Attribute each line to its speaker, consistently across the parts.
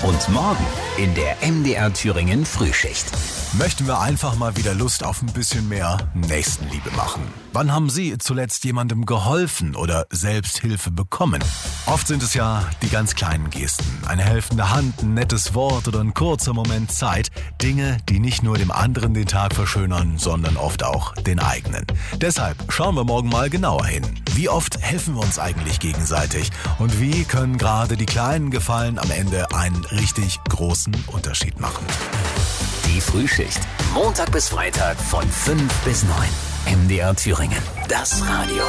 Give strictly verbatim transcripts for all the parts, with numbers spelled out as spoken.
Speaker 1: Und morgen in der M D R Thüringen Frühschicht.
Speaker 2: Möchten wir einfach mal wieder Lust auf ein bisschen mehr Nächstenliebe machen? Wann haben Sie zuletzt jemandem geholfen oder Selbsthilfe bekommen? Oft sind es ja die ganz kleinen Gesten. Eine helfende Hand, ein nettes Wort oder ein kurzer Moment Zeit. Dinge, die nicht nur dem anderen den Tag verschönern, sondern oft auch den eigenen. Deshalb schauen wir morgen mal genauer hin. Wie oft helfen wir uns eigentlich gegenseitig? Und wie können gerade die kleinen Gefallen am Ende einen richtig großen Unterschied machen?
Speaker 1: Die Frühschicht. Montag bis Freitag von fünf bis neun. M D R Thüringen. Das Radio.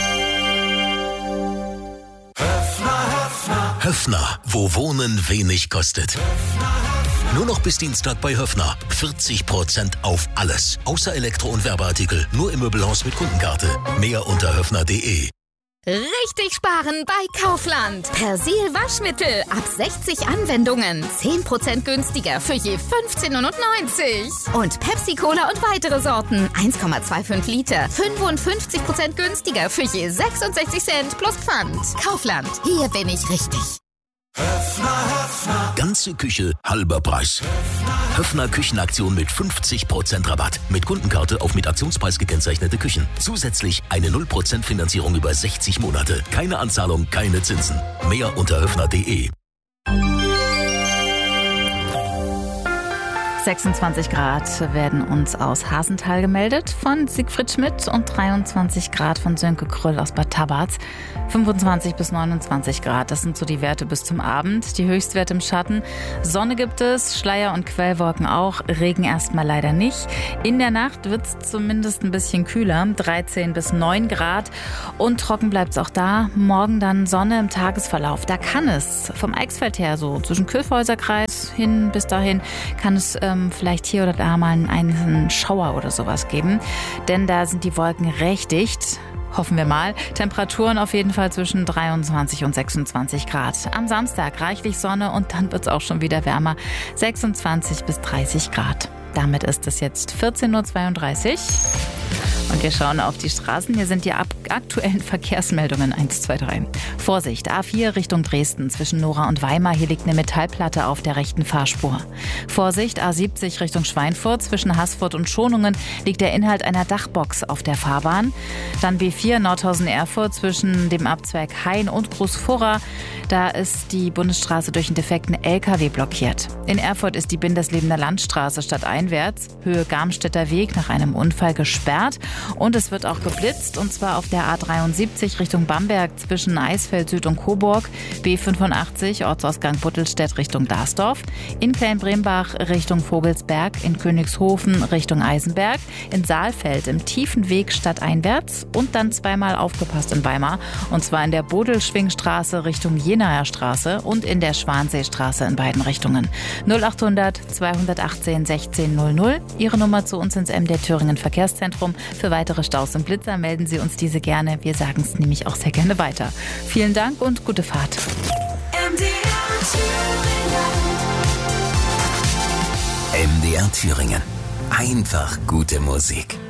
Speaker 3: Höffner, Höffner.
Speaker 4: Höffner, wo Wohnen wenig kostet. Nur noch bis Dienstag bei Höffner. vierzig Prozent auf alles. Außer Elektro- und Werbeartikel. Nur im Möbelhaus mit Kundenkarte. Mehr unter höffner punkt de.
Speaker 5: Richtig sparen bei Kaufland. Persil Waschmittel ab sechzig Anwendungen. zehn Prozent günstiger für je fünfzehn neunundneunzig. Und Pepsi Cola und weitere Sorten. eins Komma fünfundzwanzig Liter. fünfundfünfzig Prozent günstiger für je sechsundsechzig Cent plus Pfand. Kaufland. Hier bin ich richtig.
Speaker 3: Höffner, Höffner.
Speaker 4: Ganze Küche, halber Preis. Höffner Küchenaktion mit fünfzig Prozent Rabatt. Mit Kundenkarte auf mit Aktionspreis gekennzeichnete Küchen. Zusätzlich eine null Prozent Finanzierung über sechzig Monate. Keine Anzahlung, keine Zinsen. Mehr unter höffner punkt de.
Speaker 6: sechsundzwanzig Grad werden uns aus Hasenthal gemeldet von Siegfried Schmidt und dreiundzwanzig Grad von Sönke Kröll aus Bad Tabarz. fünfundzwanzig bis neunundzwanzig Grad, das sind so die Werte bis zum Abend. Die Höchstwerte im Schatten. Sonne gibt es, Schleier und Quellwolken auch, Regen erstmal leider nicht. In der Nacht wird es zumindest ein bisschen kühler, dreizehn bis neun Grad. Und trocken bleibt es auch da. Morgen dann Sonne im Tagesverlauf. Da kann es vom Eichsfeld her so zwischen Köfhäuserkreis hin bis dahin kann es ähm, vielleicht hier oder da mal einen einzelnen Schauer oder sowas geben. Denn da sind die Wolken recht dicht. Hoffen wir mal. Temperaturen auf jeden Fall zwischen dreiundzwanzig und sechsundzwanzig Grad. Am Samstag reichlich Sonne und dann wird es auch schon wieder wärmer. sechsundzwanzig bis dreißig Grad. Damit ist es jetzt vierzehn Uhr zweiunddreißig. Und wir schauen auf die Straßen. Hier sind die aktuellen Verkehrsmeldungen eins, zwei, drei. Vorsicht, A vier Richtung Dresden zwischen Nora und Weimar. Hier liegt eine Metallplatte auf der rechten Fahrspur. Vorsicht, A siebzig Richtung Schweinfurt zwischen Haßfurt und Schonungen liegt der Inhalt einer Dachbox auf der Fahrbahn. Dann B vier Nordhausen-Erfurt zwischen dem Abzweig Hain und Großfurra. Da ist die Bundesstraße durch einen defekten L K W blockiert. In Erfurt ist die Binderslebener Landstraße stadteinwärts, Höhe Garmstädter Weg, nach einem Unfall gesperrt. Und es wird auch geblitzt, und zwar auf der A dreiundsiebzig Richtung Bamberg zwischen Eisfeld Süd und Coburg, B fünfundachtzig Ortsausgang Buttelstedt Richtung Dasdorf, in Klein-Brembach Richtung Vogelsberg, in Königshofen Richtung Eisenberg, in Saalfeld im tiefen Weg stadteinwärts und dann zweimal aufgepasst in Weimar, und zwar in der Bodelschwingstraße Richtung Jenaer Straße und in der Schwanseestraße in beiden Richtungen. null achthundert zweihundertachtzehn sechzehn null null, Ihre Nummer zu uns ins M D R Thüringen Verkehrszentrum. Für weitere Staus und Blitzer melden Sie uns diese gerne. Wir sagen es nämlich auch sehr gerne weiter. Vielen Dank und gute Fahrt.
Speaker 3: M D R Thüringen.
Speaker 1: M D R Thüringen. Einfach gute Musik.